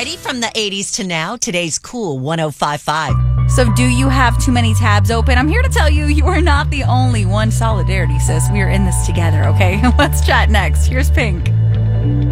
Alrighty, from the 80s to now, today's Cool 105.5. So do you have too many tabs open? I'm here to tell you, you are not the only one. Solidarity, sis. We are in this together, okay? Let's chat next. Here's Pink.